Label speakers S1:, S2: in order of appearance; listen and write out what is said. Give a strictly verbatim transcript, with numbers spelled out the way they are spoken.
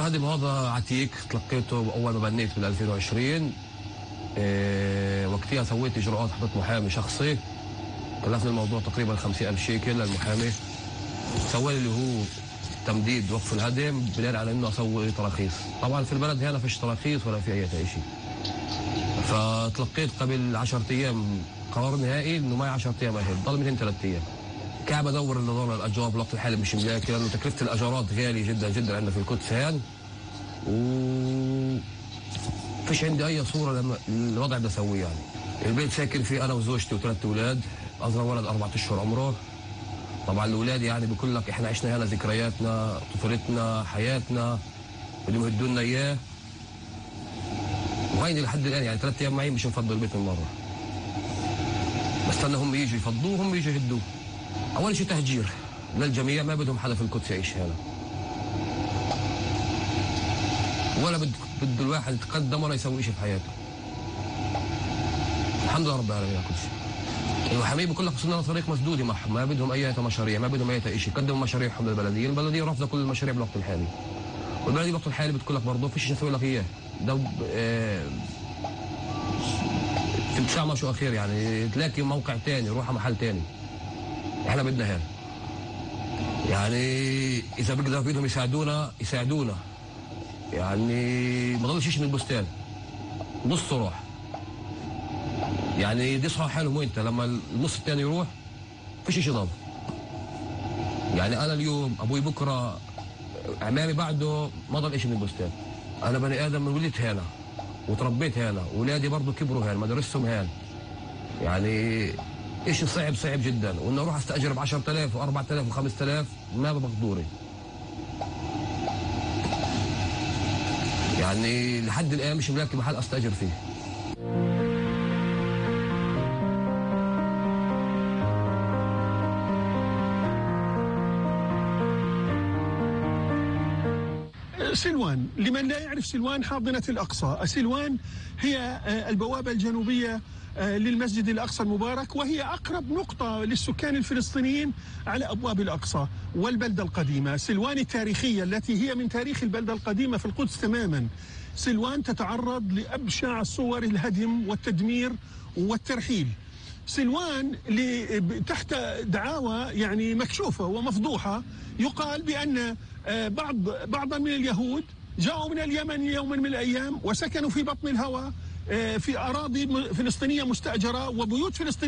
S1: الهدم هذا عتيق تلقيته اول ما بنيت بال ألفين وعشرين. إيه وقتها سويت اجراءات، حطيت محامي شخصي كلفني الموضوع تقريبا خمسين ألف شيكل للمحامي، سوى لي اللي هو تمديد وقف الهدم بناء على انه اسوي تراخيص. طبعا في البلد هنا فيش تراخيص ولا في اي شيء. فتلقيت قبل عشرة ايام قرار نهائي انه معي عشرة ايام اهل، ضل مئتين ثلاث ايام. كعب ادور النظام الاجار بالوقت الحالي مش ملاقي، لانه تكلفه الاجارات غاليه جدا جدا عندنا في القدس هان، و فيش عندي اي صوره لما الوضع ده اسويه. يعني البيت ساكن فيه انا وزوجتي وثلاث اولاد، اصغر ولد اربعة اشهر عمره. طبعا الاولاد يعني بقول لك احنا عشنا هنا ذكرياتنا، طفولتنا، حياتنا، بدهم يهدوا لنا اياه. وهيني لحد الان يعني ثلاث ايام معي مش مفضوا البيت من مره. بستنى هم يجوا يفضوه، هم يجوا يهدوه. اول شيء تهجير للجميع، ما بدهم حدا في القدس يعيش هنا. ولا بد بده الواحد يتقدم ولا يسوي شيء في حياته. الحمد لله رب العالمين على كل شيء. المحامي بقول لك وصلنا لطريق مسدوده معهم، ما بدهم اي مشاريع، ما بدهم اي شيء، قدموا مشاريعهم للبلديه، البلديه رافضه كل المشاريع بالوقت الحالي. والبلديه بالوقت الحالي بتقول لك برضه فيش شيء اسوي لك اياه. ده اه تسعة شو اخير يعني تلاقي موقع ثاني، روح على محل ثاني. احنا بدنا هنا. يعني اذا بيقدروا بايدهم يساعدونا يساعدونا. يعني ما ضلش شيء من البستان. نص روح. يعني دي صح حالهم، وانت لما النص الثاني يروح فيش شيء ضل. يعني انا اليوم ابوي بكره عمامي بعده ما ضل شيء من البستان. انا بني ادم من ولدت هنا وتربيت هنا، واولادي برضه كبروا هنا، مدارسهم هنا. يعني شيء صعب صعب جدا، وانه اروح استاجر ب عشرة آلاف وأربعة آلاف وخمسة آلاف ما بمقدوري. يعني لحد الان مش ملاقي محل استاجر فيه.
S2: سلوان، لمن لا يعرف سلوان حاضنة الأقصى. سلوان هي البوابة الجنوبية للمسجد الأقصى المبارك، وهي أقرب نقطة للسكان الفلسطينيين على أبواب الأقصى والبلدة القديمة. سلوان التاريخية التي هي من تاريخ البلدة القديمة في القدس تماما. سلوان تتعرض لأبشع صور الهدم والتدمير والترحيل. سلوان تحت دعاوى يعني مكشوفة ومفضوحة، يقال بأن بعض بعضا من اليهود جاءوا من اليمن يوما من الأيام وسكنوا في بطن الهواء في أراضي فلسطينية مستأجرة وبيوت فلسطينية